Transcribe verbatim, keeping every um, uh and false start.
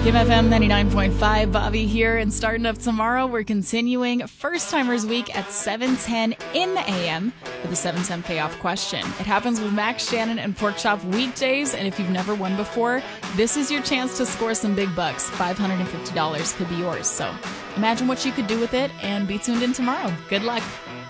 Kim F M ninety-nine point five, Bobby here, and starting up tomorrow, we're continuing First Timers Week at seven ten in the A M with a seven cent payoff question. It happens with Max Shannon and Pork Chop weekdays, and if you've never won before, this is your chance to score some big bucks. five hundred fifty dollars could be yours, so imagine what you could do with it, and be tuned in tomorrow. Good luck.